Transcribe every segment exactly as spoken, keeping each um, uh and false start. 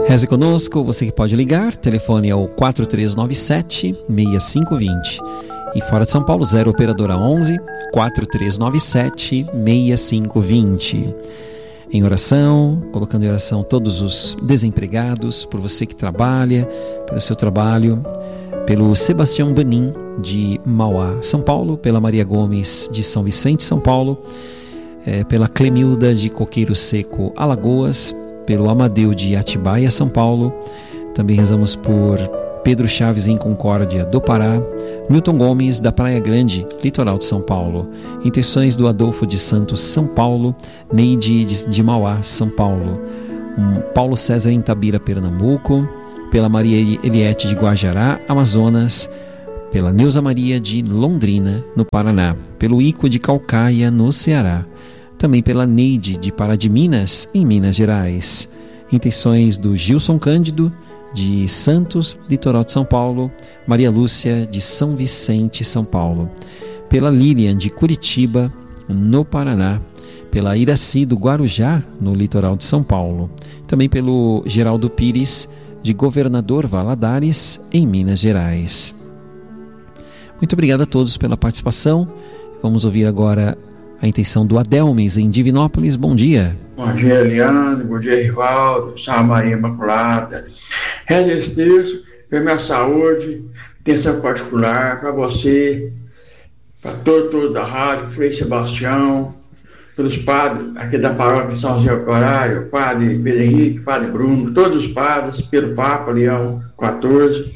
Reze conosco, você que pode ligar, telefone é o quatro três nove sete, seis cinco dois zero. E fora de São Paulo, zero operadora onze, quatro três nove sete, seis cinco dois zero. Em oração, colocando em oração todos os desempregados, por você que trabalha, pelo seu trabalho, pelo Sebastião Banim, de Mauá, São Paulo, pela Maria Gomes, de São Vicente, São Paulo, é, pela Clemilda, de Coqueiro Seco, Alagoas, pelo Amadeu, de Atibaia, São Paulo. Também rezamos por Pedro Chaves, em Concórdia, do Pará, Milton Gomes, da Praia Grande, litoral de São Paulo. Intenções do Adolfo de Santos, São Paulo, Neide de, de Mauá, São Paulo, um, Paulo César, em Tabira, Pernambuco, pela Maria Eliette, de Guajará, Amazonas, pela Neuza Maria, de Londrina, no Paraná, pelo Ico, de Calcaia, no Ceará, também pela Neide, de Pará de Minas, em Minas Gerais. Intenções do Gilson Cândido, de Santos, litoral de São Paulo, Maria Lúcia, de São Vicente, São Paulo, pela Lilian, de Curitiba, no Paraná, pela Iraci, do Guarujá, no litoral de São Paulo, também pelo Geraldo Pires, de Governador Valadares, em Minas Gerais. Muito obrigado a todos pela participação. Vamos ouvir agora a intenção do Adelmes, em Divinópolis. Bom dia. Bom dia, Leandro. Bom dia, Rivaldo. Salve Maria Imaculada. Reza esse texto pela minha saúde, intenção particular, para você, para todos todo da rádio, Frei Sebastião, pelos padres aqui da paróquia São José Operário, padre Pedro Henrique, padre Bruno, todos os padres, pelo Papa Leão quatorze,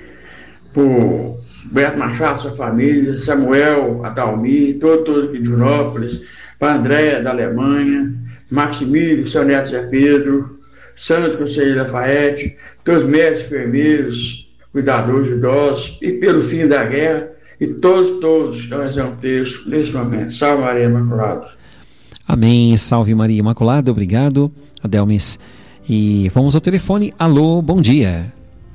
por Beto Machado, sua família, Samuel, Adalmi, todo, todo aqui de Divinópolis, para Andréia, da Alemanha, Maximílio, seu neto Zé Pedro, Santo Conselheiro Lafayette, todos os médicos, enfermeiros, cuidadores de idosos, e pelo fim da guerra, e todos, todos, estão rezando um texto nesse momento. Salve Maria Imaculada. Amém. Salve Maria Imaculada. Obrigado, Adelmes. E vamos ao telefone. Alô, bom dia.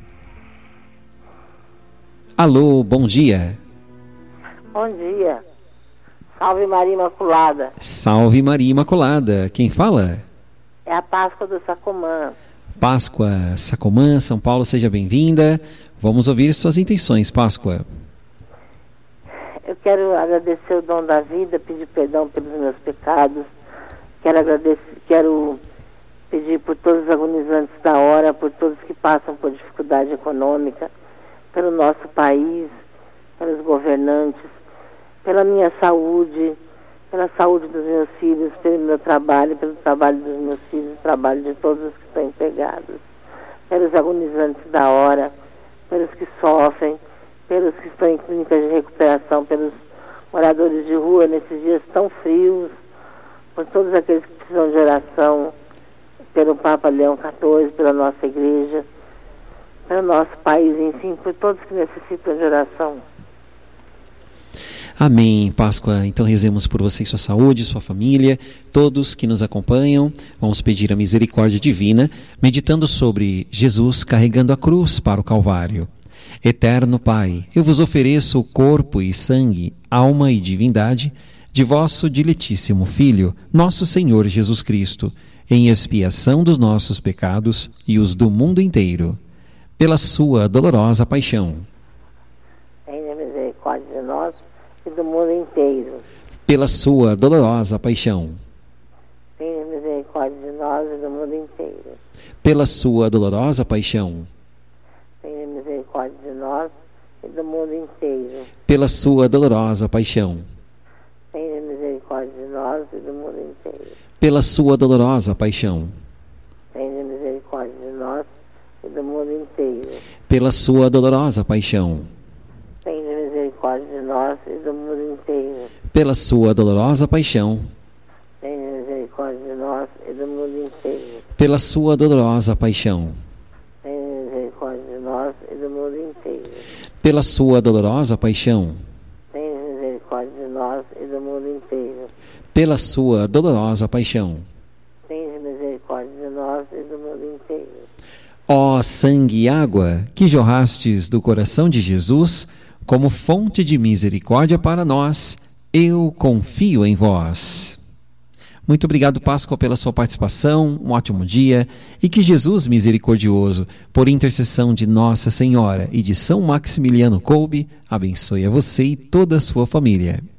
Alô, bom dia. Bom dia. Salve Maria Imaculada. Salve Maria Imaculada. Quem fala? É a Páscoa do Sacomã. Páscoa, Sacomã, São Paulo, seja bem-vinda. Vamos ouvir suas intenções, Páscoa. Eu quero agradecer o dom da vida, pedir perdão pelos meus pecados. Quero agradecer, quero pedir por todos os agonizantes da hora, por todos que passam por dificuldade econômica, pelo nosso país, pelos governantes, pela minha saúde, pela saúde dos meus filhos, pelo meu trabalho, pelo trabalho dos meus filhos, trabalho de todos os que estão empregados, pelos agonizantes da hora, pelos que sofrem, pelos que estão em clínicas de recuperação, pelos moradores de rua nesses dias tão frios, por todos aqueles que precisam de oração, pelo Papa Leão quatorze, pela nossa igreja, pelo nosso país, enfim, por todos que necessitam de oração. Amém, Páscoa. Então rezemos por você e sua saúde, sua família, todos que nos acompanham. Vamos pedir a misericórdia divina, meditando sobre Jesus carregando a cruz para o Calvário. Eterno Pai, eu vos ofereço o corpo e sangue, alma e divindade de vosso diletíssimo Filho, nosso Senhor Jesus Cristo, em expiação dos nossos pecados e os do mundo inteiro, pela sua dolorosa paixão. Tenha misericórdia de nós e do mundo inteiro. Pela sua dolorosa paixão. Tenha misericórdia de nós e do mundo inteiro. Pela sua dolorosa paixão. Tenha misericórdia de nós e do mundo inteiro. Pela sua dolorosa paixão. Tenha misericórdia de nós e do mundo inteiro. Pela sua dolorosa paixão. Tenha misericórdia de nós e do mundo inteiro. Pela sua dolorosa paixão. Tenha misericórdia de nós e do mundo inteiro. Pela sua dolorosa paixão. Tenha misericórdia de nós e do mundo inteiro. Pela sua dolorosa paixão. Tenha misericórdia de nós e do mundo inteiro. Pela sua dolorosa paixão. Tenha misericórdia de nós e do mundo inteiro. Pela sua dolorosa paixão. Tenha misericórdia de nós e do mundo inteiro. Ó sangue e água que jorrastes do coração de Jesus, como fonte de misericórdia para nós, eu confio em vós. Muito obrigado, Páscoa, pela sua participação, um ótimo dia, e que Jesus misericordioso, por intercessão de Nossa Senhora e de São Maximiliano Kolbe, abençoe a você e toda a sua família.